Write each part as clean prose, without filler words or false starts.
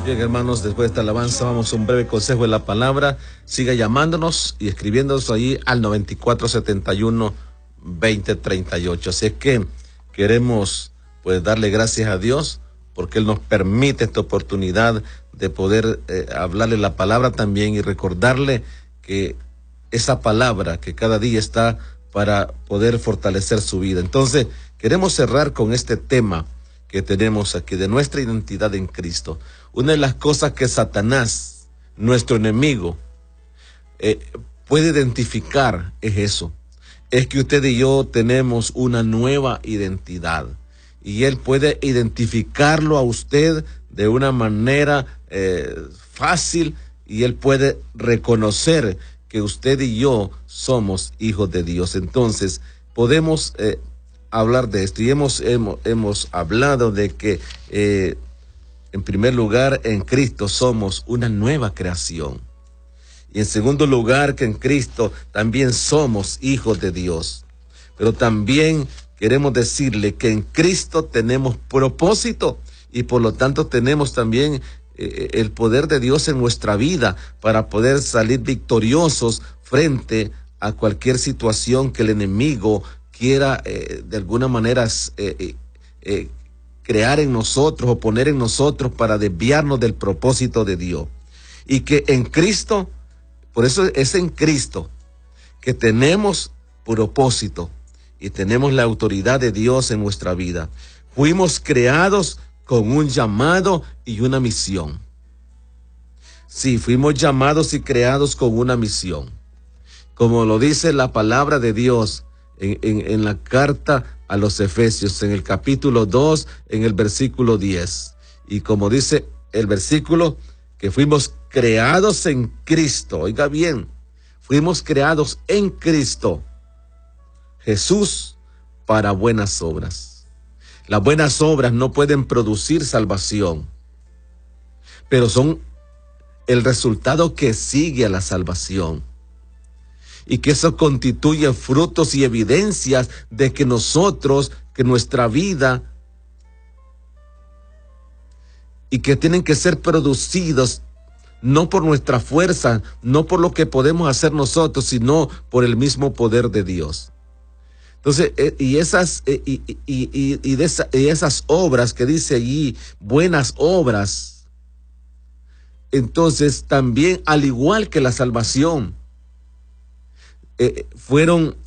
Bien, hermanos, después de esta alabanza vamos a un breve consejo de la palabra. Siga llamándonos y escribiéndonos ahí al 9471-2038. Así es que queremos pues darle gracias a Dios porque Él nos permite esta oportunidad de poder hablarle la palabra también y recordarle que esa palabra que cada día está para poder fortalecer su vida. Entonces, queremos cerrar con este tema que tenemos aquí de nuestra identidad en Cristo. Una de las cosas que Satanás, nuestro enemigo, puede identificar es eso. Es que usted y yo tenemos una nueva identidad. Y él puede identificarlo a usted de una manera fácil, y él puede reconocer que usted y yo somos hijos de Dios. Entonces, podemos hablar de esto. Y hemos hablado de que, en primer lugar, en Cristo somos una nueva creación. Y en segundo lugar, que en Cristo también somos hijos de Dios. Pero también queremos decirle que en Cristo tenemos propósito y por lo tanto tenemos también el poder de Dios en nuestra vida para poder salir victoriosos frente a cualquier situación que el enemigo quiera de alguna manera crear en nosotros o poner en nosotros para desviarnos del propósito de Dios. Y que en Cristo, por eso es en Cristo que tenemos propósito y tenemos la autoridad de Dios en nuestra vida. Fuimos creados con un llamado y una misión. Sí, fuimos llamados y creados con una misión. Como lo dice la palabra de Dios en la carta a los Efesios, en el capítulo 2, en el versículo 10. Y como dice el versículo, que fuimos creados en Cristo. Oiga bien, fuimos creados en Cristo Jesús para buenas obras. Las buenas obras no pueden producir salvación, pero son el resultado que sigue a la salvación. Y que eso constituye frutos y evidencias de que nosotros, que nuestra vida, y que tienen que ser producidos no por nuestra fuerza, no por lo que podemos hacer nosotros, sino por el mismo poder de Dios. Entonces, esas obras que dice allí, buenas obras, entonces también, al igual que la salvación, fueron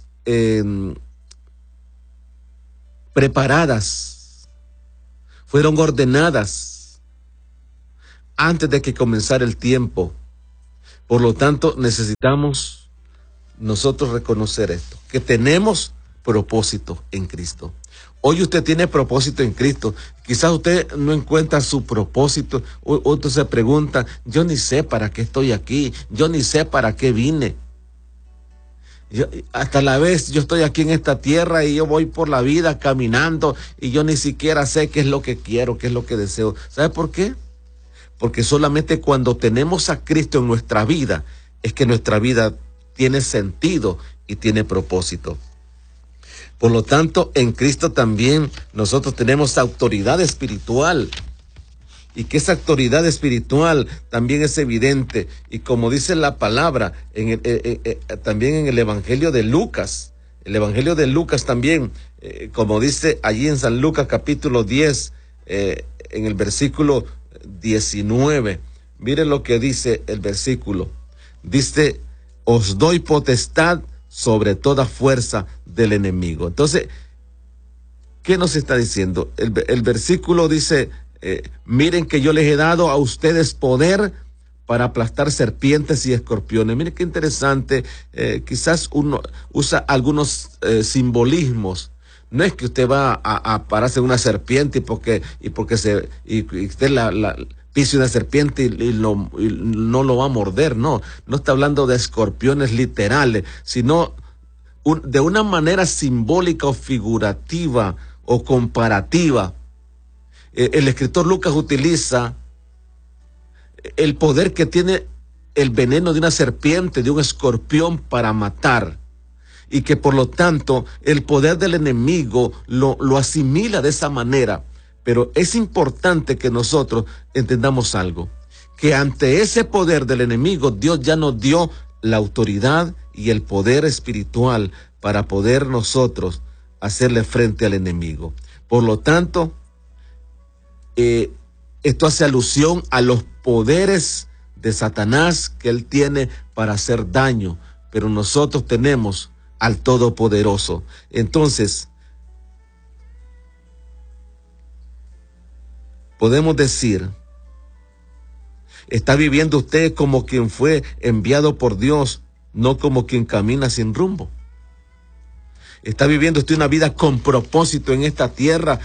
preparadas, fueron ordenadas antes de que comenzara el tiempo. Por lo tanto, necesitamos nosotros reconocer esto, que tenemos propósito en Cristo. Hoy usted tiene propósito en Cristo. Quizás usted no encuentra su propósito. Otros se preguntan, yo ni sé para qué estoy aquí, yo ni sé para qué vine. Hasta la vez yo estoy aquí en esta tierra y yo voy por la vida caminando y yo ni siquiera sé qué es lo que quiero, qué es lo que deseo. ¿Sabe por qué? Porque solamente cuando tenemos a Cristo en nuestra vida es que nuestra vida tiene sentido y tiene propósito. Por lo tanto, en Cristo también nosotros tenemos autoridad espiritual. Y que esa autoridad espiritual también es evidente. Y como dice la palabra, también en el Evangelio de Lucas. El Evangelio de Lucas también, como dice allí en San Lucas capítulo 10, en el versículo 19. Miren lo que dice el versículo. Dice, os doy potestad sobre toda fuerza del enemigo. Entonces, ¿qué nos está diciendo? El versículo dice, miren que yo les he dado a ustedes poder para aplastar serpientes y escorpiones. Miren qué interesante. Quizás uno usa algunos simbolismos. No es que usted va a pararse en una serpiente y usted pise una serpiente y no lo va a morder. No está hablando de escorpiones literales, sino de una manera simbólica o figurativa o comparativa. El escritor Lucas utiliza el poder que tiene el veneno de una serpiente, de un escorpión para matar, y que por lo tanto el poder del enemigo lo asimila de esa manera Pero es importante que nosotros entendamos algo, que ante ese poder del enemigo, Dios ya nos dio la autoridad y el poder espiritual para poder nosotros hacerle frente al enemigo. Por lo tanto, esto hace alusión a los poderes de Satanás que él tiene para hacer daño, pero nosotros tenemos al Todopoderoso. Entonces, podemos decir, está viviendo usted como quien fue enviado por Dios, no como quien camina sin rumbo. Está viviendo usted una vida con propósito en esta tierra,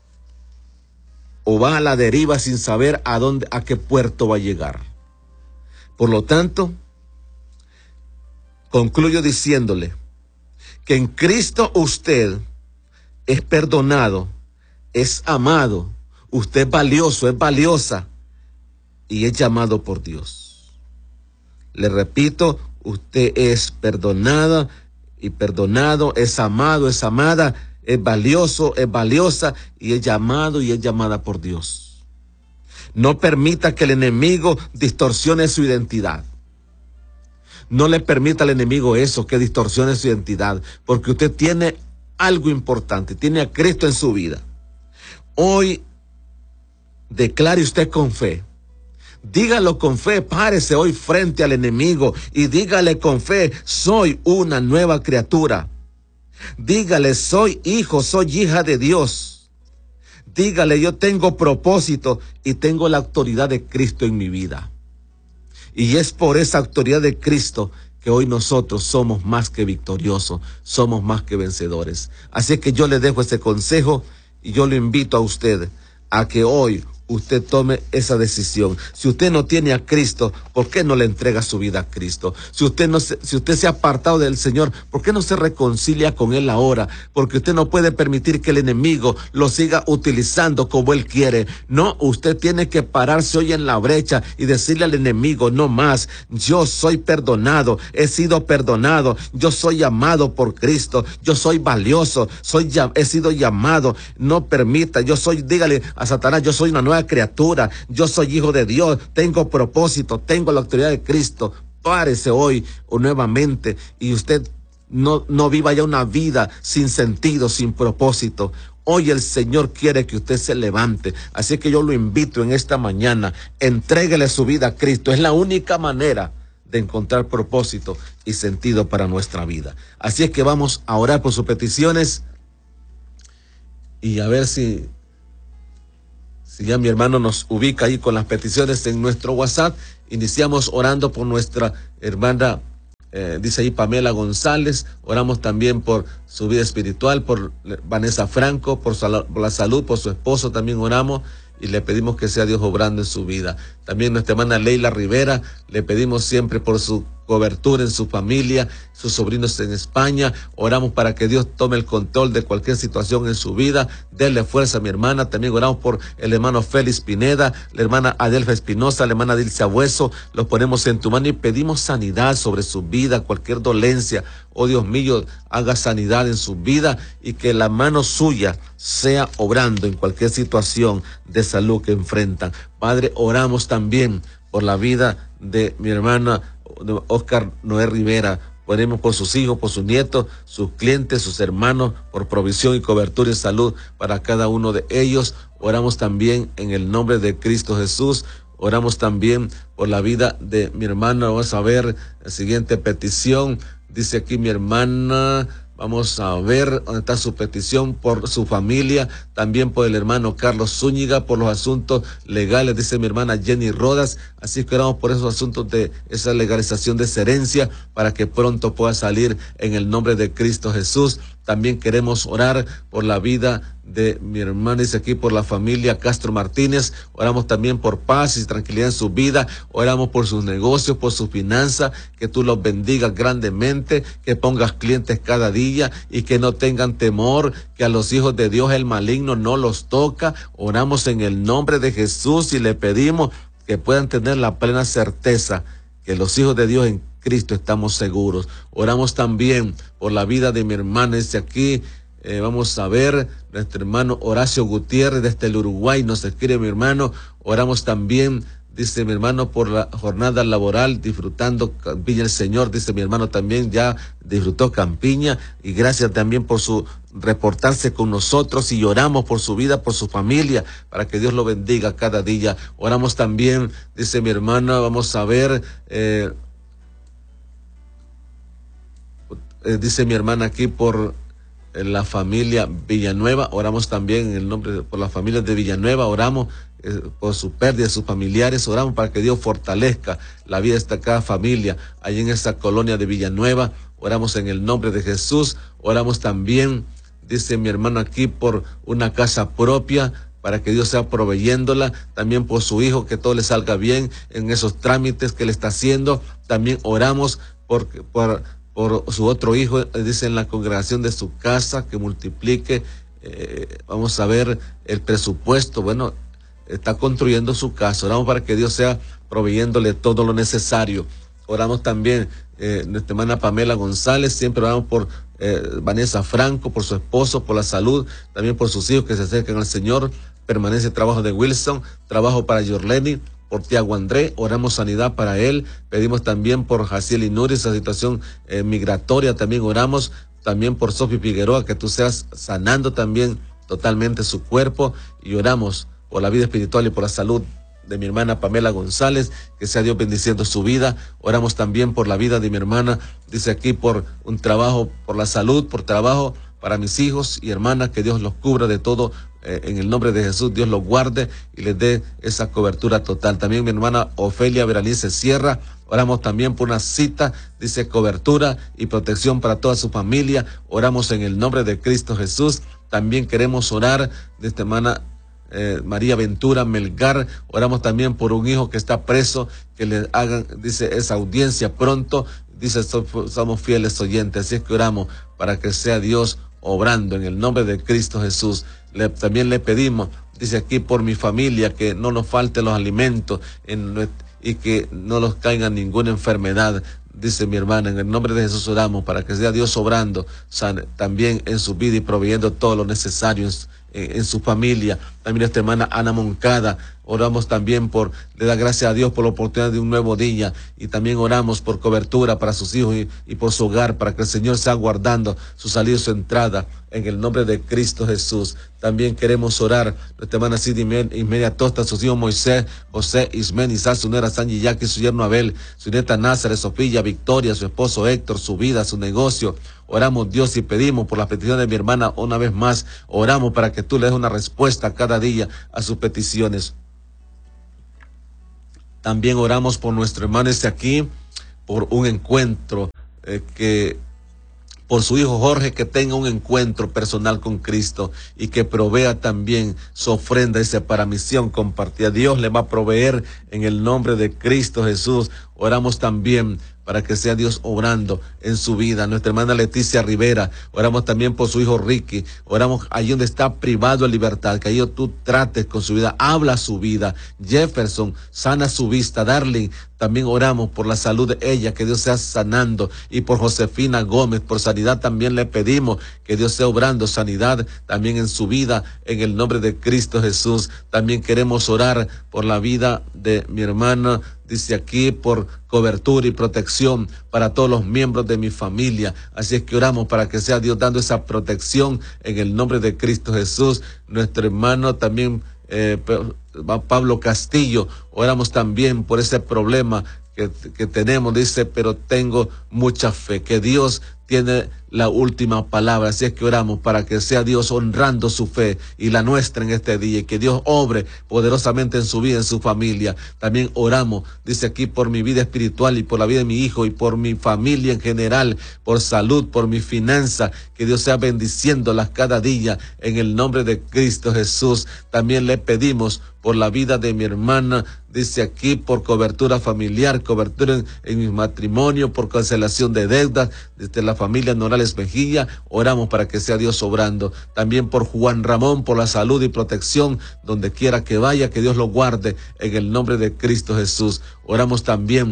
o va a la deriva sin saber a qué puerto va a llegar. Por lo tanto, concluyo diciéndole que en Cristo usted es perdonado, es amado, usted es valioso, es valiosa y es llamado por Dios. Le repito, usted es perdonada y perdonado, es amado, es amada, es valioso, es valiosa y es llamado y es llamada por Dios. No permita que el enemigo distorsione su identidad. No le permita al enemigo eso, que distorsione su identidad, porque usted tiene algo importante, tiene a Cristo en su vida. Hoy declare usted con fe. Dígalo con fe, párese hoy frente al enemigo y dígale con fe, soy una nueva criatura. Dígale, soy hijo, soy hija de Dios. Dígale, yo tengo propósito y tengo la autoridad de Cristo en mi vida. Y es por esa autoridad de Cristo que hoy nosotros somos más que victoriosos, somos más que vencedores. Así que yo le dejo ese consejo y yo lo invito a usted a que hoy usted tome esa decisión. Si usted no tiene a Cristo, ¿por qué no le entrega su vida a Cristo? Si usted se ha apartado del Señor, ¿por qué no se reconcilia con Él ahora? Porque usted no puede permitir que el enemigo lo siga utilizando como Él quiere. No, usted tiene que pararse hoy en la brecha y decirle al enemigo, no más, yo soy perdonado, he sido perdonado, yo soy amado por Cristo, yo soy valioso, he sido llamado, no permita, dígale a Satanás, yo soy una nueva criatura, yo soy hijo de Dios, tengo propósito, tengo la autoridad de Cristo. Párese hoy o nuevamente y usted no viva ya una vida sin sentido, sin propósito. Hoy el Señor quiere que usted se levante, así que yo lo invito en esta mañana, entréguele su vida a Cristo, es la única manera de encontrar propósito y sentido para nuestra vida. Así es que vamos a orar por sus peticiones y a ver si ya mi hermano nos ubica ahí con las peticiones en nuestro WhatsApp. Iniciamos orando por nuestra hermana, dice ahí Pamela González. Oramos también por su vida espiritual, por Vanessa Franco, por la salud, por su esposo también oramos y le pedimos que sea Dios obrando en su vida. También nuestra hermana Leila Rivera, le pedimos siempre por su cobertura en su familia, sus sobrinos en España. Oramos para que Dios tome el control de cualquier situación en su vida. Denle fuerza a mi hermana. También oramos por el hermano Félix Pineda, la hermana Adelfa Espinosa, la hermana Dilcia Hueso. Los ponemos en tu mano y pedimos sanidad sobre su vida, cualquier dolencia. Oh Dios mío, haga sanidad en su vida y que la mano suya sea obrando en cualquier situación de salud que enfrentan. Padre, oramos también por la vida de mi hermana Oscar Noé Rivera. Oremos por sus hijos, por sus nietos, sus clientes, sus hermanos, por provisión y cobertura y salud para cada uno de ellos. Oramos también en el nombre de Cristo Jesús. Oramos también por la vida de mi hermana. Vamos a ver la siguiente petición. Dice aquí mi hermana, vamos a ver dónde está su petición, por su familia, también por el hermano Carlos Zúñiga, por los asuntos legales, dice mi hermana Jenny Rodas. Así que oramos por esos asuntos de esa legalización de esa herencia para que pronto pueda salir en el nombre de Cristo Jesús. También queremos orar por la vida de mi hermana, dice aquí, por la familia Castro Martínez. Oramos también por paz y tranquilidad en su vida. Oramos por sus negocios, por sus finanzas, que tú los bendigas grandemente, que pongas clientes cada día y que no tengan temor, que a los hijos de Dios el maligno no los toca. Oramos en el nombre de Jesús y le pedimos que puedan tener la plena certeza que los hijos de Dios en Cristo estamos seguros. Oramos también por la vida de mi hermana, dice aquí, Vamos a ver, nuestro hermano Horacio Gutiérrez desde el Uruguay nos escribe, mi hermano. Oramos también, dice mi hermano, por la jornada laboral, disfrutando Campiña el Señor. Dice mi hermano también, ya disfrutó Campiña. Y gracias también por su reportarse con nosotros, y oramos por su vida, por su familia, para que Dios lo bendiga cada día. Oramos también, dice mi hermana, vamos a ver, dice mi hermana aquí por la familia Villanueva. Oramos también en el nombre por las familias de Villanueva. Oramos por su pérdida, sus familiares. Oramos para que Dios fortalezca la vida de cada familia allí en esta colonia de Villanueva. Oramos en el nombre de Jesús. Oramos también, dice mi hermano aquí, por una casa propia, para que Dios sea proveyéndola. También por su hijo, que todo le salga bien en esos trámites que le está haciendo. También oramos por su otro hijo, dice, en la congregación de su casa, que multiplique. Vamos a ver el presupuesto. Bueno, está construyendo su casa. Oramos para que Dios sea proveyéndole todo lo necesario. Oramos también, nuestra hermana Pamela González. Siempre oramos por Vanessa Franco, por su esposo, por la salud, también por sus hijos que se acercan al Señor. Permanece el trabajo de Wilson, trabajo para Yorleni, por Tiago André. Oramos sanidad para él. Pedimos también por Jaciel Inuri, esa situación migratoria. También oramos también por Sofi Figueroa, que tú seas sanando también totalmente su cuerpo. Y oramos por la vida espiritual y por la salud de mi hermana Pamela González, que sea Dios bendiciendo su vida. Oramos también por la vida de mi hermana, dice aquí, por un trabajo, por la salud, por trabajo para mis hijos y hermanas, que Dios los cubra de todo, en el nombre de Jesús. Dios los guarde y les dé esa cobertura total. También mi hermana Ofelia Veralice Sierra, oramos también por una cita, dice, cobertura y protección para toda su familia. Oramos en el nombre de Cristo Jesús. También queremos orar de esta hermana María Ventura Melgar. Oramos también por un hijo que está preso, que le hagan, dice, esa audiencia pronto. Dice, somos fieles oyentes. Así es que oramos para que sea Dios obrando en el nombre de Cristo Jesús. También le pedimos, dice aquí, por mi familia, que no nos falten los alimentos y que no nos caiga ninguna enfermedad. Dice mi hermana, en el nombre de Jesús oramos para que sea Dios obrando también en su vida y proveyendo todo lo necesario en su familia. También esta hermana Ana Moncada, oramos también le da gracias a Dios por la oportunidad de un nuevo día, y también oramos por cobertura para sus hijos y por su hogar, para que el Señor sea guardando su salida y su entrada en el nombre de Cristo Jesús. También queremos orar nuestra hermana Cid Ismedia Tosta, sus hijos Moisés, José, Ismen, Isaac, su nuera Sanji Jackie, su yerno Abel, su nieta Názaret, Sofía, Victoria, su esposo Héctor, su vida, su negocio. Oramos, Dios, y pedimos por las peticiones de mi hermana una vez más. Oramos para que tú le des una respuesta cada día a sus peticiones. También oramos por nuestro hermano aquí, por un encuentro, por su hijo Jorge, que tenga un encuentro personal con Cristo y que provea también su ofrenda, dice, para misión compartida. Dios le va a proveer en el nombre de Cristo Jesús. Oramos también para que sea Dios obrando en su vida. Nuestra hermana Leticia Rivera, oramos también por su hijo Ricky. Oramos allí donde está privado de libertad, que ahí tú trates con su vida, habla su vida. Jefferson, sana su vista. Darling, también oramos por la salud de ella, que Dios sea sanando. Y por Josefina Gómez, por sanidad también le pedimos que Dios sea obrando sanidad también en su vida, en el nombre de Cristo Jesús. También queremos orar por la vida de mi hermana, dice aquí, por cobertura y protección para todos los miembros de mi familia. Así es que oramos para que sea Dios dando esa protección en el nombre de Cristo Jesús. Nuestro hermano también, Pablo Castillo, oramos también por ese problema que tenemos, dice, pero tengo mucha fe, que Dios tiene la última palabra. Así es que oramos para que sea Dios honrando su fe y la nuestra en este día, y que Dios obre poderosamente en su vida, en su familia. También oramos, dice aquí, por mi vida espiritual y por la vida de mi hijo y por mi familia en general, por salud, por mi finanza, que Dios sea bendiciéndolas cada día en el nombre de Cristo Jesús. También le pedimos por la vida de mi hermana, dice aquí, por cobertura familiar, cobertura en mi matrimonio, por cancelación de deudas, desde la familia Norales Mejía. Oramos para que sea Dios obrando. También por Juan Ramón, por la salud y protección donde quiera que vaya, que Dios lo guarde en el nombre de Cristo Jesús. Oramos también,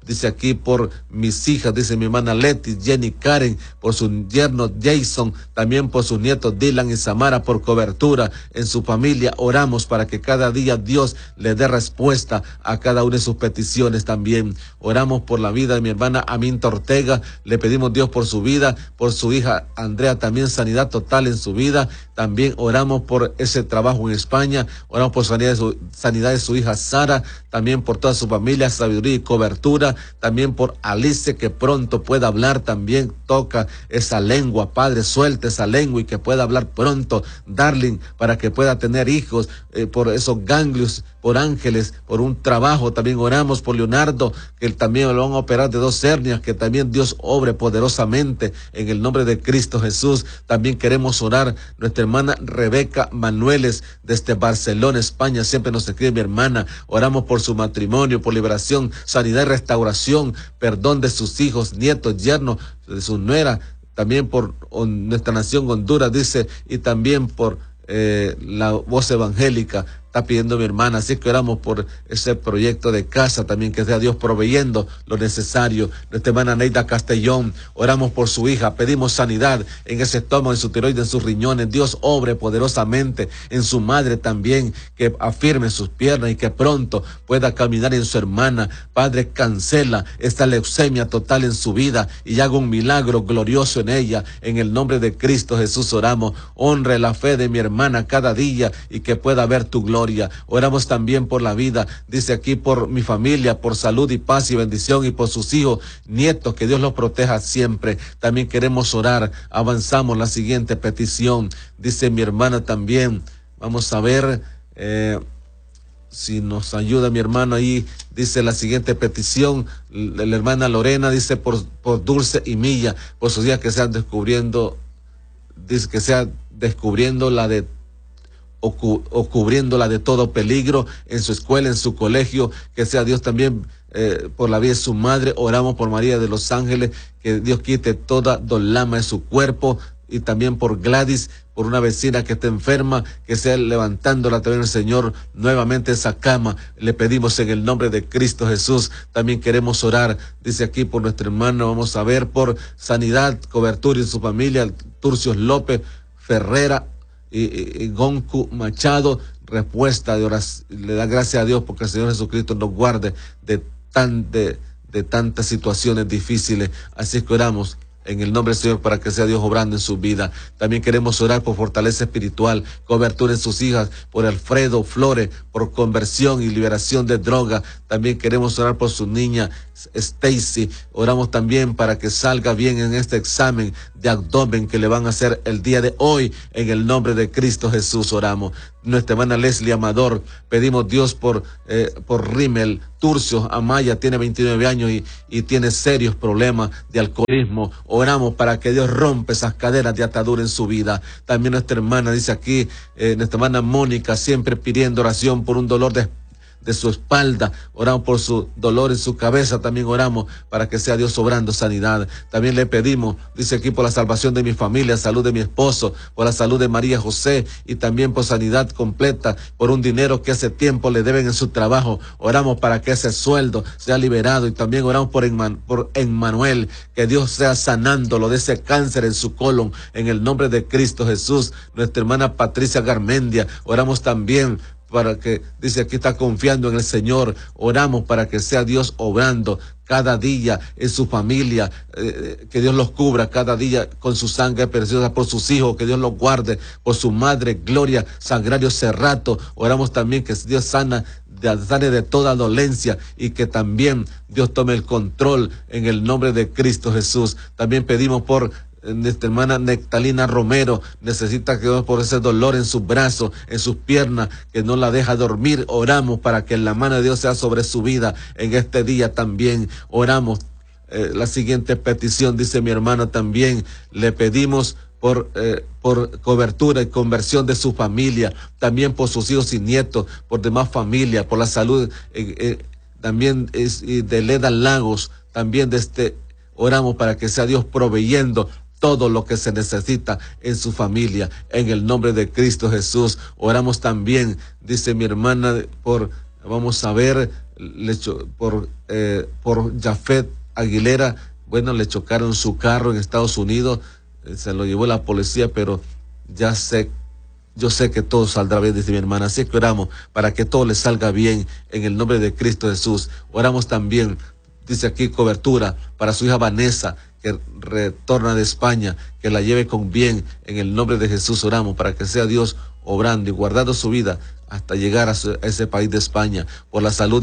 dice aquí por mis hijas, dice mi hermana Leti, Jenny, Karen, por su yerno Jason, también por sus nietos Dylan y Samara, por cobertura en su familia. Oramos para que cada día Dios le dé respuesta a cada una de sus peticiones también. Oramos por la vida de mi hermana Aminta Ortega, le pedimos Dios por su vida, por su hija Andrea también sanidad total en su vida. También oramos por ese trabajo en España, oramos por sanidad de su hija Sara, también por toda su familia, sabiduría y cobertura, también por Alice, que pronto pueda hablar, también toca esa lengua, Padre, suelta esa lengua y que pueda hablar pronto, Darling, para que pueda tener hijos, por esos ganglios, por Ángeles, por un trabajo. También oramos por Leonardo, que también lo van a operar de 2 hernias, que también Dios obre poderosamente en el nombre de Cristo Jesús. También queremos orar, nuestra hermana Rebeca Manueles, desde Barcelona, España, siempre nos escribe mi hermana. Oramos por su matrimonio, por liberación, sanidad y restauración, perdón de sus hijos, nietos, yernos, de su nuera, también por nuestra nación Honduras, dice, y también por la voz evangélica. Está pidiendo mi hermana, así que oramos por ese proyecto de casa también, que sea Dios proveyendo lo necesario. Nuestra hermana Neida Castellón, oramos por su hija, pedimos sanidad en ese estómago, en su tiroides, en sus riñones. Dios obre poderosamente en su madre también, que afirme sus piernas y que pronto pueda caminar en su hermana. Padre, cancela esta leucemia total en su vida y haga un milagro glorioso en ella. En el nombre de Cristo Jesús oramos. Honre la fe de mi hermana cada día y que pueda ver tu gloria. Oramos también por la vida, dice aquí, por mi familia, por salud y paz y bendición, y por sus hijos, nietos, que Dios los proteja siempre. También queremos orar, avanzamos la siguiente petición, dice mi hermana también. Vamos a ver si nos ayuda mi hermano ahí. Dice la siguiente petición, la hermana Lorena dice por Dulce y Milla, por sus días que sean descubriendo, dice que sea descubriendo la de o cubriéndola de todo peligro en su escuela, en su colegio, que sea Dios también por la vida de su madre. Oramos por María de los Ángeles, que Dios quite toda dolama de su cuerpo, y también por Gladys, por una vecina que está enferma, que sea levantándola también el Señor nuevamente esa cama. Le pedimos en el nombre de Cristo Jesús. También queremos orar, dice aquí, por nuestro hermano, vamos a ver, por sanidad, cobertura en su familia, Turcios López, Ferrera, y Goncu Machado, respuesta de oración. Le da gracias a Dios porque el Señor Jesucristo nos guarde de tantas situaciones difíciles. Así que oramos en el nombre del Señor para que sea Dios obrando en su vida. También queremos orar por fortaleza espiritual, cobertura en sus hijas, por Alfredo Flores, por conversión y liberación de droga. También queremos orar por su niña Stacy. Oramos también para que salga bien en este examen de abdomen que le van a hacer el día de hoy. En el nombre de Cristo Jesús oramos. Nuestra hermana Leslie Amador, pedimos Dios por Rimmel Turcio Amaya, tiene 29 años y tiene serios problemas de alcoholismo. Oramos para que Dios rompa esas cadenas de atadura en su vida. También nuestra hermana, dice aquí, nuestra hermana Mónica, siempre pidiendo oración por un dolor de su espalda. Oramos por su dolor en su cabeza. También oramos para que sea Dios obrando sanidad. También le pedimos, dice aquí, por la salvación de mi familia, salud de mi esposo, por la salud de María José, y también por sanidad completa, por un dinero que hace tiempo le deben en su trabajo. Oramos para que ese sueldo sea liberado. Y también oramos por Emmanuel, que Dios sea sanándolo de ese cáncer en su colon, en el nombre de Cristo Jesús. Nuestra hermana Patricia Garmendia, oramos también para que, dice aquí, está confiando en el Señor. Oramos para que sea Dios obrando cada día en su familia, que Dios los cubra cada día con su sangre preciosa, por sus hijos, que Dios los guarde, por su madre Gloria Sagrario Cerrato. Oramos también que Dios sane de toda dolencia, y que también Dios tome el control en el nombre de Cristo Jesús. También pedimos por nuestra hermana Nectalina Romero, necesita que por ese dolor en sus brazos, en sus piernas, que no la deja dormir. Oramos para que la mano de Dios sea sobre su vida en este día. También oramos la siguiente petición, dice mi hermana también, le pedimos por cobertura y conversión de su familia, también por sus hijos y nietos, por demás familia, por la salud también de Leda Lagos. También oramos para que sea Dios proveyendo todo lo que se necesita en su familia, en el nombre de Cristo Jesús. Oramos también, dice mi hermana, por Vamos a ver, por Jafet Aguilera, bueno, le chocaron su carro en Estados Unidos, se lo llevó la policía, pero yo sé que todo saldrá bien, dice mi hermana. Así que oramos para que todo le salga bien en el nombre de Cristo Jesús. Oramos también, dice aquí, cobertura para su hija Vanessa, que retorna de España, que la lleve con bien en el nombre de Jesús. Oramos para que sea Dios obrando y guardando su vida hasta llegar a ese país de España. Por la salud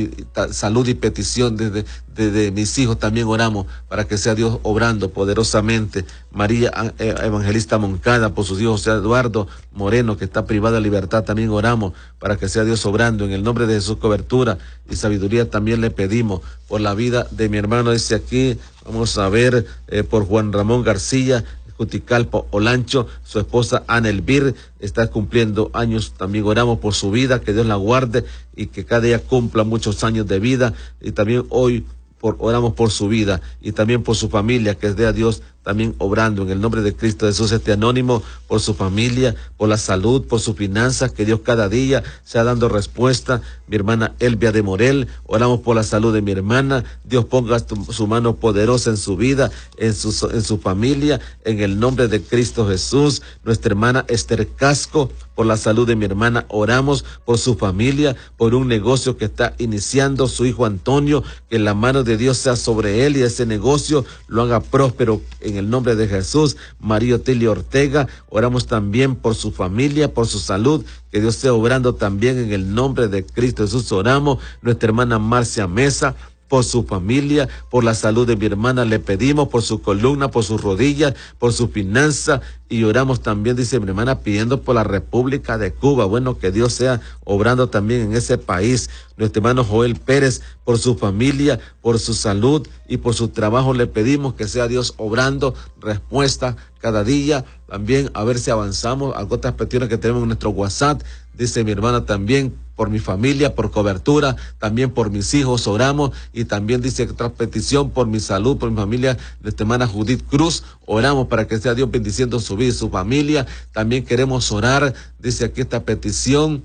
y petición de mis hijos también oramos para que sea Dios obrando poderosamente. María Evangelista Moncada, por sus hijos, José Eduardo Moreno, que está privado de libertad, también oramos para que sea Dios obrando. En el nombre de Jesús, cobertura y sabiduría también le pedimos por la vida de mi hermano. Dice aquí, vamos a ver, por Juan Ramón García Juticalpa Olancho, su esposa Ana Elvir está cumpliendo años. También oramos por su vida, que Dios la guarde y que cada día cumpla muchos años de vida. Y también hoy oramos por su vida y también por su familia, que es de a Dios también obrando en el nombre de Cristo Jesús. Anónimo, por su familia, por la salud, por sus finanzas, que Dios cada día sea dando respuesta. Mi hermana Elvia de Morel, oramos por la salud de mi hermana. Dios ponga su mano poderosa en su vida, en su familia, en el nombre de Cristo Jesús. Nuestra hermana Esther Casco, por la salud de mi hermana, oramos por su familia, por un negocio que está iniciando su hijo Antonio, que la mano de Dios sea sobre él y ese negocio lo haga próspero en el nombre de Jesús. María Otilia Ortega, oramos también por su familia, por su salud, que Dios esté obrando también en el nombre de Cristo Jesús. Oramos. Nuestra hermana Marcia Mesa, por su familia, por la salud de mi hermana, le pedimos por su columna, por sus rodillas, por su finanza, y oramos también, dice mi hermana, pidiendo por la República de Cuba. Bueno, que Dios sea obrando también en ese país. Nuestro hermano Joel Pérez, por su familia, por su salud y por su trabajo, le pedimos que sea Dios obrando respuesta cada día. También a ver si avanzamos a otras peticiones que tenemos en nuestro WhatsApp. Dice mi hermana también, por mi familia, por cobertura, también por mis hijos oramos, y también dice otra petición por mi salud, por mi familia, nuestra hermana Judith Cruz, oramos para que sea Dios bendiciendo su vida y su familia. También queremos orar, dice aquí esta petición,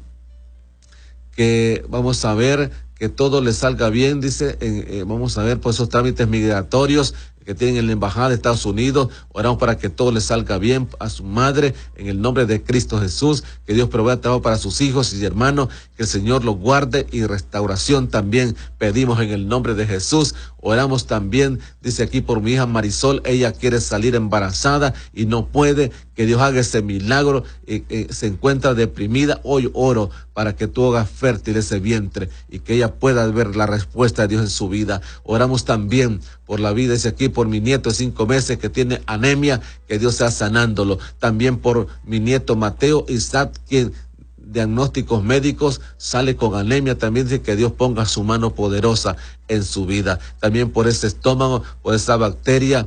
que vamos a ver que todo le salga bien, dice, vamos a ver por esos trámites migratorios que tienen en la embajada de Estados Unidos. Oramos para que todo le salga bien a su madre en el nombre de Cristo Jesús, que Dios provea trabajo para sus hijos y hermanos, que el Señor los guarde, y restauración también pedimos en el nombre de Jesús. Oramos también, dice aquí, por mi hija Marisol, ella quiere salir embarazada y no puede, que Dios haga ese milagro, se encuentra deprimida. Hoy oro para que tú hagas fértil ese vientre y que ella pueda ver la respuesta de Dios en su vida. Oramos también por la vida, dice aquí, por mi nieto de 5 meses que tiene anemia, que Dios sea sanándolo. También por mi nieto Mateo Isaac, quien diagnósticos médicos sale con anemia, también dice que Dios ponga su mano poderosa en su vida. También por ese estómago, por esa bacteria,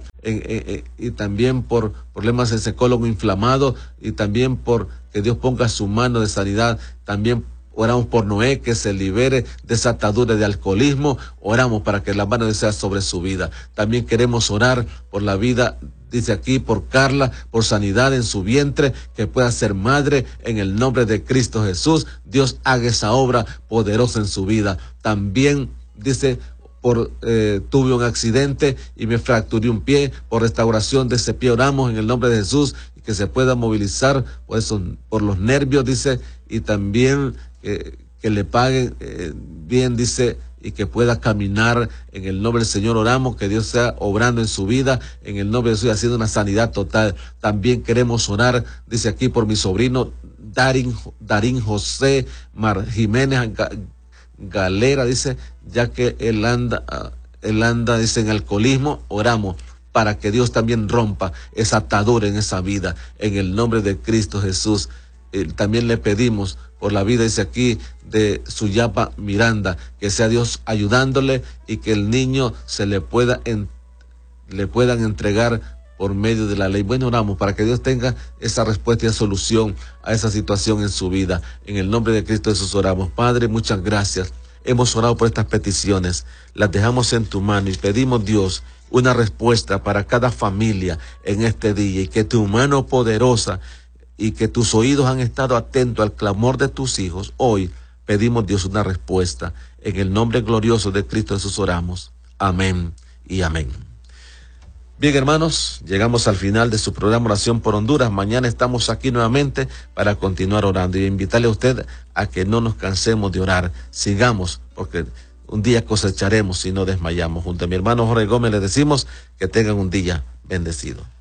y también por problemas en ese colon inflamado, y también por que Dios ponga su mano de sanidad. También oramos por Noé, que se libere de esa atadura de alcoholismo. Oramos para que la mano de Dios sea sobre su vida. También queremos orar por la vida, dice aquí, por Carla, por sanidad en su vientre, que pueda ser madre en el nombre de Cristo Jesús. Dios haga esa obra poderosa en su vida. También dice, tuve un accidente y me fracturé un pie, por restauración de ese pie oramos en el nombre de Jesús, y que se pueda movilizar por los nervios, dice, y también que le paguen bien, dice, y que pueda caminar en el nombre del Señor. Oramos que Dios sea obrando en su vida en el nombre de Jesús, haciendo una sanidad total. También queremos orar, dice aquí, por mi sobrino Darín José Jiménez Galera, dice, ya que él anda, dice, en alcoholismo. Oramos para que Dios también rompa esa atadura en esa vida en el nombre de Cristo Jesús. También le pedimos por la vida, dice aquí, de Suyapa Miranda, que sea Dios ayudándole y que el niño se le puedan entregar por medio de la ley. Bueno, oramos para que Dios tenga esa respuesta y solución a esa situación en su vida. En el nombre de Cristo Jesús oramos. Padre, muchas gracias. Hemos orado por estas peticiones, las dejamos en tu mano y pedimos, Dios, una respuesta para cada familia en este día, y que tu mano poderosa y que tus oídos han estado atentos al clamor de tus hijos hoy pedimos, Dios, una respuesta. En el nombre glorioso de Cristo Jesús oramos. Amén y amén. Bien, hermanos, llegamos al final de su programa Oración por Honduras. Mañana estamos aquí nuevamente para continuar orando y invitarle a usted a que no nos cansemos de orar. Sigamos, porque un día cosecharemos si no desmayamos. Junto a mi hermano Jorge Gómez le decimos que tengan un día bendecido.